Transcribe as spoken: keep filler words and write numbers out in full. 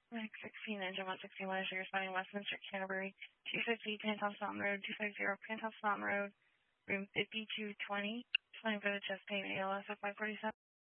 Max sixteen, engine one sixty-one, is responding Westminster, Canterbury, two fifty, Pentops Mountain Road, two fifty, Pentops Mountain Road, room fifty-two twenty, responding for the chest pain, A L S of five forty-seven.